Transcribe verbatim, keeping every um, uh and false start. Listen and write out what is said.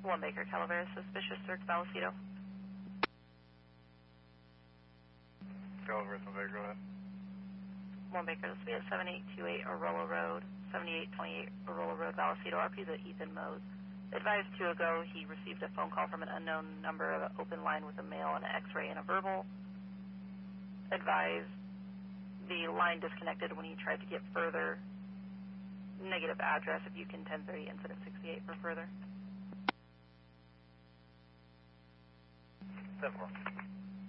One Baker, Calaveras, suspicious search, Vallecito. Calaveras, one Baker, go ahead. One Baker, this will be at seven eight two eight Arolla Road, seventy-eight twenty-eight Arolla Road, Vallecito. R P is at Ethan Mose. Advised two ago he received a phone call from an unknown number of an open line with a mail and an x-ray and a verbal. Advised the line disconnected when he tried to get further. Negative address if you can ten thirty incident sixty-eight for further. ten four.